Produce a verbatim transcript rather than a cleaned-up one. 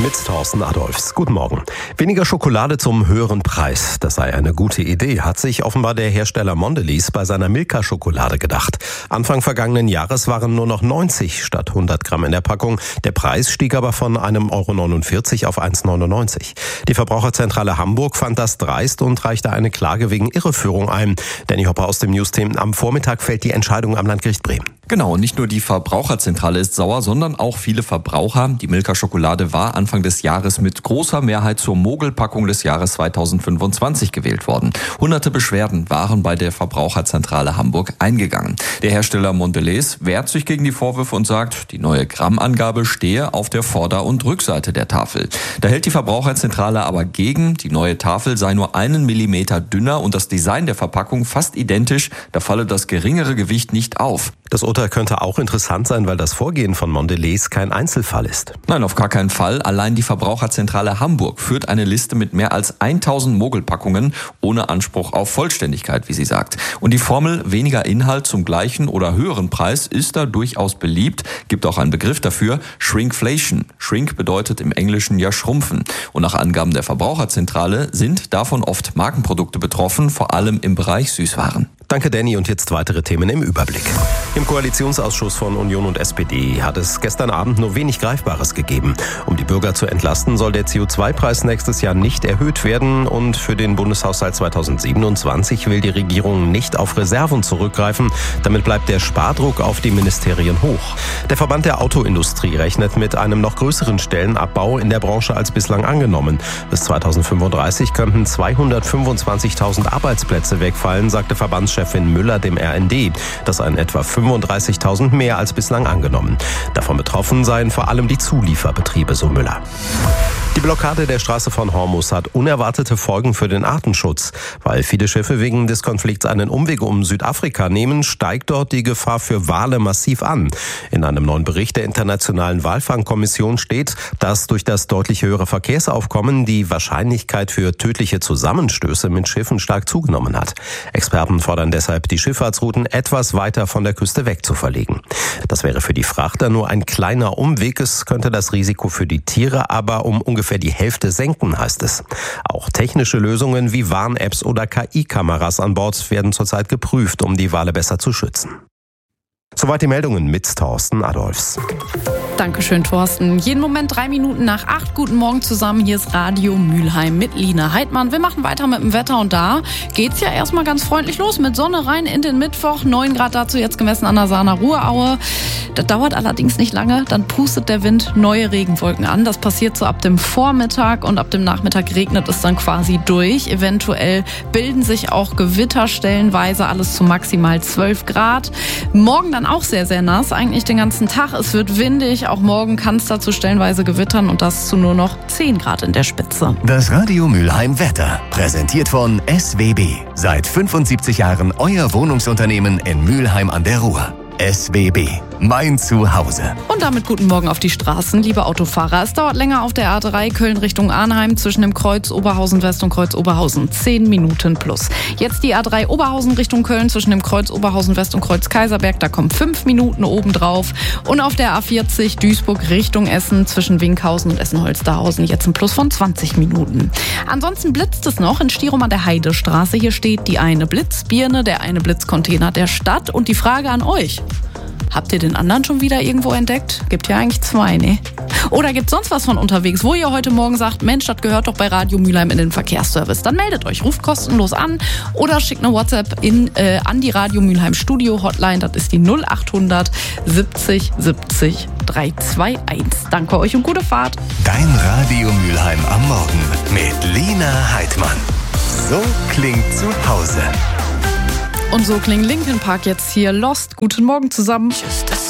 mit Thorsten Adolphs. Guten Morgen. Weniger Schokolade zum höheren Preis. Das sei eine gute Idee, hat sich offenbar der Hersteller Mondelez bei seiner Milka-Schokolade gedacht. Anfang vergangenen Jahres waren nur noch neunzig statt hundert Gramm in der Packung. Der Preis stieg aber von einem Euro neunundvierzig auf eins neunundneunzig. Die Verbraucherzentrale Hamburg fand das dreist und reichte eine Klage wegen Irreführung ein. Danny Hopper aus dem Newsteam. Am Vormittag fällt die Entscheidung am Landgericht Bremen. Genau, nicht nur die Verbraucherzentrale ist sauer, sondern auch viele Verbraucher. Die Milka-Schokolade war Anfang des Jahres mit großer Mehrheit zur Mogelpackung des Jahres zweitausendfünfundzwanzig gewählt worden. Hunderte Beschwerden waren bei der Verbraucherzentrale Hamburg eingegangen. Der Hersteller Mondelez wehrt sich gegen die Vorwürfe und sagt, die neue Grammangabe stehe auf der Vorder- und Rückseite der Tafel. Da hält die Verbraucherzentrale aber gegen, die neue Tafel sei nur einen Millimeter dünner und das Design der Verpackung fast identisch, da falle das geringere Gewicht nicht auf. Das Urteil könnte auch interessant sein, weil das Vorgehen von Mondelez kein Einzelfall ist. Nein, auf gar keinen Fall. Allein die Verbraucherzentrale Hamburg führt eine Liste mit mehr als tausend Mogelpackungen ohne Anspruch auf Vollständigkeit, wie sie sagt. Und die Formel weniger Inhalt zum gleichen oder höheren Preis ist da durchaus beliebt. Gibt auch einen Begriff dafür, Shrinkflation. Shrink bedeutet im Englischen ja schrumpfen. Und nach Angaben der Verbraucherzentrale sind davon oft Markenprodukte betroffen, vor allem im Bereich Süßwaren. Danke, Danny. Und jetzt weitere Themen im Überblick. Im Koalitionsausschuss von Union und S P D hat es gestern Abend nur wenig Greifbares gegeben. Um die Bürger zu entlasten, soll der C O zwei Preis nächstes Jahr nicht erhöht werden. Und für den Bundeshaushalt zweitausendsiebenundzwanzig will die Regierung nicht auf Reserven zurückgreifen. Damit bleibt der Spardruck auf die Ministerien hoch. Der Verband der Autoindustrie rechnet mit einem noch größeren Stellenabbau in der Branche als bislang angenommen. Bis zweitausendfünfunddreißig könnten zweihundertfünfundzwanzigtausend Arbeitsplätze wegfallen, sagte Verbandschefin Müller dem R N D. Das seien etwa fünfunddreißigtausend mehr als bislang angenommen. Davon betroffen seien vor allem die Zulieferbetriebe, so Müller. Die Blockade der Straße von Hormuz hat unerwartete Folgen für den Artenschutz. Weil viele Schiffe wegen des Konflikts einen Umweg um Südafrika nehmen, steigt dort die Gefahr für Wale massiv an. In einem neuen Bericht der Internationalen Walfangkommission steht, dass durch das deutlich höhere Verkehrsaufkommen die Wahrscheinlichkeit für tödliche Zusammenstöße mit Schiffen stark zugenommen hat. Experten fordern deshalb, die Schifffahrtsrouten etwas weiter von der Küste weg zu verlegen. Das wäre für die Frachter nur ein kleiner Umweg. Es könnte das Risiko für die Tiere aber um ungefähr die Hälfte senken, heißt es. Auch technische Lösungen wie Warn-Apps oder K I-Kameras an Bord werden zurzeit geprüft, um die Wale besser zu schützen. Soweit die Meldungen mit Thorsten Adolphs. Dankeschön, Thorsten. Jeden Moment drei Minuten nach acht. Guten Morgen zusammen. Hier ist Radio Mülheim mit Lina Heidmann. Wir machen weiter mit dem Wetter und da geht's ja erstmal ganz freundlich los. Mit Sonne rein in den Mittwoch. neun Grad dazu jetzt gemessen an der Saaner Ruhraue. Das dauert allerdings nicht lange. Dann pustet der Wind neue Regenwolken an. Das passiert so ab dem Vormittag und ab dem Nachmittag regnet es dann quasi durch. Eventuell bilden sich auch Gewitter stellenweise. Alles zu maximal zwölf Grad. Morgen dann auch sehr, sehr nass. Eigentlich den ganzen Tag. Es wird windig. Auch morgen kann es dazu stellenweise gewittern und das zu nur noch zehn Grad in der Spitze. Das Radio Mülheim Wetter, präsentiert von S W B. Seit fünfundsiebzig Jahren euer Wohnungsunternehmen in Mülheim an der Ruhr. S W B, mein Zuhause. Und damit guten Morgen auf die Straßen, liebe Autofahrer. Es dauert länger auf der A drei Köln Richtung Arnheim zwischen dem Kreuz Oberhausen West und Kreuz Oberhausen. zehn Minuten plus. Jetzt die A drei Oberhausen Richtung Köln zwischen dem Kreuz Oberhausen West und Kreuz Kaiserberg. Da kommen fünf Minuten obendrauf. Und auf der A vierzig Duisburg Richtung Essen zwischen Winkhausen und Essen-Holsterhausen jetzt ein Plus von zwanzig Minuten. Ansonsten blitzt es noch in Stirum an der Heidestraße. Hier steht die eine Blitzbirne, der eine Blitzcontainer der Stadt. Und die Frage an euch: Habt ihr den anderen schon wieder irgendwo entdeckt? Gibt ja eigentlich zwei, ne? Oder gibt sonst was von unterwegs, wo ihr heute Morgen sagt, Mensch, das gehört doch bei Radio Mülheim in den Verkehrsservice? Dann meldet euch, ruft kostenlos an oder schickt eine WhatsApp in, äh, an die Radio Mülheim Studio Hotline. Das ist die null achthundert siebzig siebzig dreihunderteinundzwanzig. Danke euch und gute Fahrt. Dein Radio Mülheim am Morgen mit Lina Heidmann. So klingt Zuhause. Und so klingt Linkin Park jetzt hier. Lost. Guten Morgen zusammen.